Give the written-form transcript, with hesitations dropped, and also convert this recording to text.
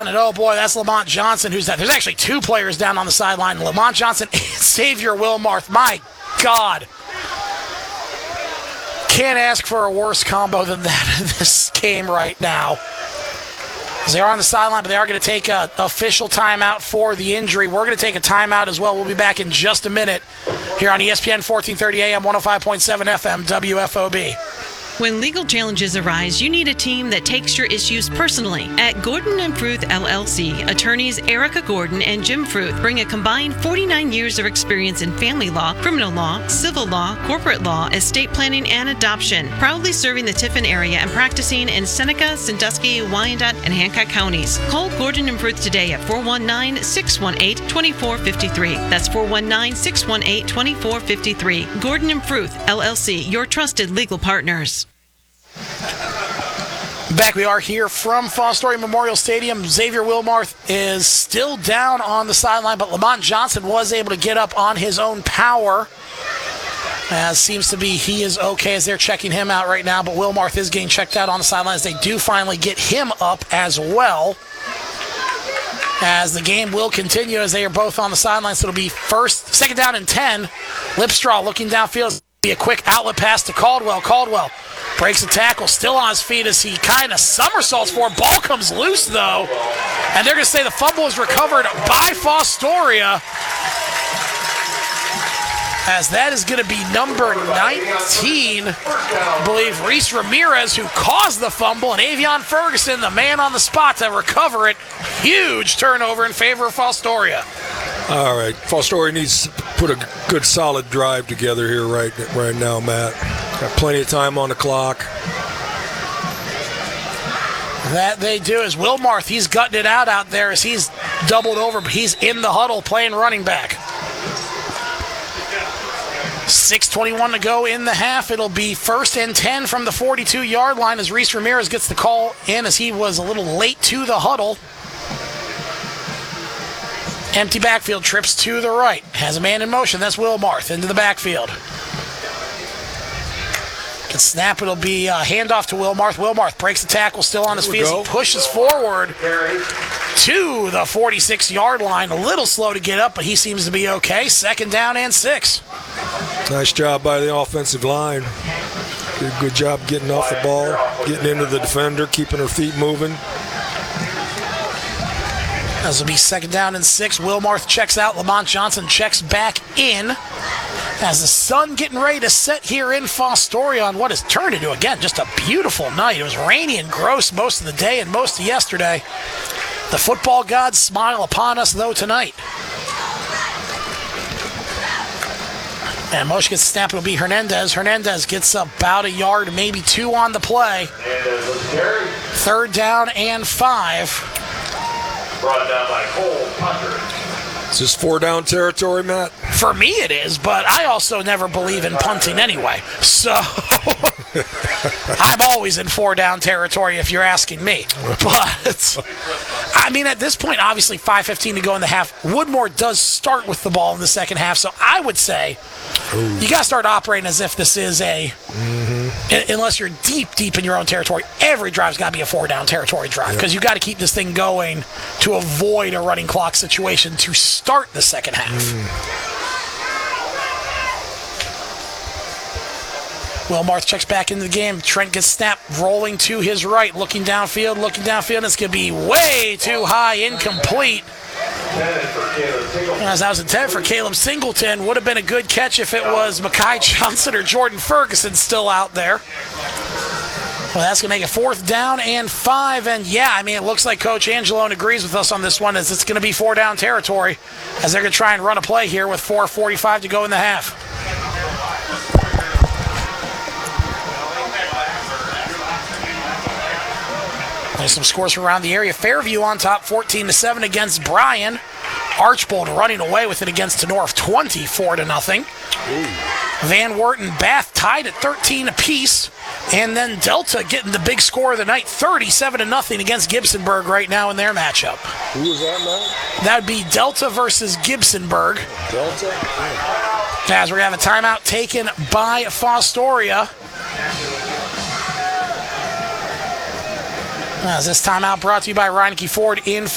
and oh boy, that's Lamont Johnson who's that. There's actually two players down on the sideline, Lamont Johnson and Xavier Wilmarth. My God. Can't ask for a worse combo than that in this game right now. They are on the sideline, but they are going to take an official timeout for the injury. We're going to take a timeout as well. We'll be back in just a minute here on ESPN 1430 AM, 105.7 FM, WFOB. When legal challenges arise, you need a team that takes your issues personally. At Gordon & Fruth LLC, attorneys Erica Gordon and Jim Fruth bring a combined 49 years of experience in family law, criminal law, civil law, corporate law, estate planning, and adoption, proudly serving the Tiffin area and practicing in Seneca, Sandusky, Wyandotte, and Hancock counties. Call Gordon & Fruth today at 419-618-2453. That's 419-618-2453. Gordon & Fruth LLC, your trusted legal partners. Back we are here from Fostoria Memorial Stadium. Xavier Wilmarth is still down on the sideline, but Lamont Johnson was able to get up on his own power. As seems to be he is okay as they're checking him out right now, but Wilmarth is getting checked out on the sidelines. They do finally get him up as well. As the game will continue as they are both on the sidelines. So it'll be second down and 10. Lipstraw looking downfield. Be a quick outlet pass to Caldwell. Caldwell breaks a tackle, still on his feet as he kind of somersaults for it. Ball comes loose, though. And they're going to say the fumble is recovered by Fostoria. As that is going to be number 19, I believe, Reese Ramirez, who caused the fumble, and Avion Ferguson, the man on the spot to recover it. Huge turnover in favor of Fostoria. All right, Fostoria needs to put a good solid drive together here right now, Matt. Got plenty of time on the clock. That they do. As Wilmarth, he's gutting it out there as he's doubled over, but he's in the huddle playing running back. 6:21 to go in the half. It'll be 1st and 10 from the 42-yard line as Reese Ramirez gets the call in as he was a little late to the huddle. Empty backfield, trips to the right. Has a man in motion. That's Wilmarth into the backfield. Can snap. It'll be a handoff to Wilmarth. Wilmarth breaks the tackle, still on his feet. He pushes forward to the 46-yard line. A little slow to get up, but he seems to be okay. 2nd down and 6. Nice job by the offensive line. Did a good job getting off the ball, getting into the defender, keeping her feet moving. This will be 2nd down and 6. Wilmarth checks out. Lamont Johnson checks back in. As the sun getting ready to set here in Fostoria on what has turned into, again, just a beautiful night. It was rainy and gross most of the day and most of yesterday. The football gods smile upon us, though, tonight. And motion gets snapped. It'll be Hernandez. Hernandez gets about a yard, maybe 2 on the play. 3rd down and 5. Brought down by Cole Punter. Is this 4-down territory, Matt? For me it is, but I also never believe in punting anyway. So I'm always in 4-down territory if you're asking me. But, I mean, at this point, obviously 5:15 to go in the half. Woodmore does start with the ball in the second half, so I would say you got to start operating as if this is unless you're deep in your own territory, every drive's got to be a 4-down territory drive because you got to keep this thing going to avoid a running clock situation to start the second half. Wilmarth checks back into the game. Trent gets snapped, rolling to his right, looking downfield. It's going to be way too high, incomplete. As that was intended for Caleb Singleton. Would have been a good catch if it was Mekhi Johnson or Jordan Ferguson still out there. Well, that's going to make it 4th down and 5. And, yeah, I mean, it looks like Coach Angelone agrees with us on this one as it's going to be 4-down territory as they're going to try and run a play here with 4:45 to go in the half. There's some scores from around the area. Fairview on top 14-7 against Bryan. Archbold running away with it against North 24-0. Van Wert and Bath tied at 13 apiece. And then Delta getting the big score of the night, 37-0 against Gibsonburg right now in their matchup. Who was that, man? That would be Delta versus Gibsonburg. Delta? As we're going to have a timeout taken by Fostoria. As this timeout brought to you by Reineke Ford in